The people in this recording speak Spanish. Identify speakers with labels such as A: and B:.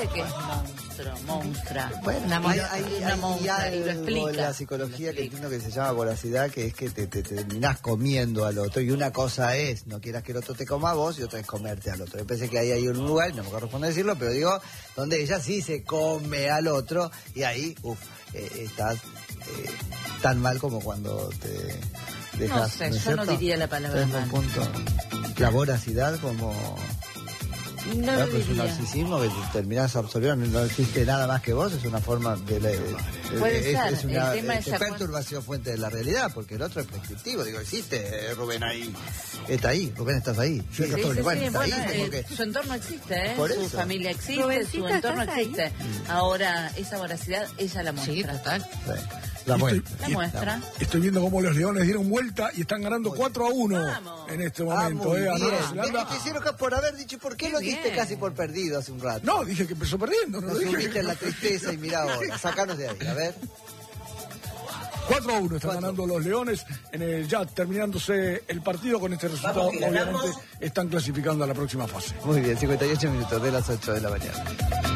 A: dice que es monstrua.
B: Bueno, hay
A: monstrua, y lo
B: algo
A: explica.
B: en la psicología que entiendo que se llama voracidad, que es que te terminás comiendo al otro. Y una cosa es, no quieras que el otro te coma a vos, y otra es comerte al otro. Yo pensé que ahí hay un lugar, no me corresponde decirlo, pero digo, donde ella sí se come al otro, y ahí, estás tan mal como cuando te dejas.
A: No sé, yo no diría la palabra
B: Entonces,
A: mal.
B: un punto. La voracidad como...
A: No
B: Claro,
A: lo
B: pero es un
A: diría.
B: narcisismo que te terminás absorbiendo, no existe nada más que vos, es una forma de...
A: Puede ser,
B: es una
A: el tema es
B: perturbación fuente de la realidad, porque el otro es prescriptivo, digo, existe Rubén ahí, está ahí, Rubén estás ahí.
A: Sí, sí,
B: bueno, está
A: bueno,
B: ahí, como que...
A: su entorno existe,
B: Por
A: su
B: eso.
A: familia existe,
C: Rubéncita,
A: su entorno
C: ¿estás ahí?
A: existe. Ahora, esa voracidad, ella la muestra.
D: Sí, total.
B: Sí, la muestra.
A: La muestra.
E: Estoy viendo cómo los Leones dieron vuelta y están ganando 4-1
A: Vamos.
E: en este
B: Ah,
E: momento.
B: muy
E: A
B: bien.
E: Nueva
B: ¿Ves
E: Zelanda.
B: que te hicieron por haber dicho, ¿por qué lo diste
A: bien.
B: casi por perdido hace un rato?
E: No, dije que empezó perdiendo. No
B: Nos
E: lo dije.
B: subiste en la tristeza y mirá ahora, sacanos de ahí, a ver.
E: 4-1 están ganando los Leones en el ya terminándose el partido con este resultado. Obviamente están clasificando a la próxima fase.
B: Muy bien, 58 minutos de las 8 de la mañana.